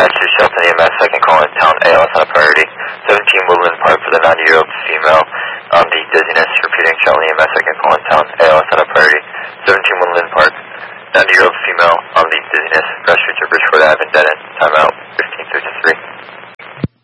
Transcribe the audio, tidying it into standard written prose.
dispatch to Shelton EMS, second call in town, ALS on a priority. 17 Woodland Park for the 90-year-old female on the dizziness, repeating Shelton EMS, second call in town, ALS on a priority. 17 Woodland Park, 90-year-old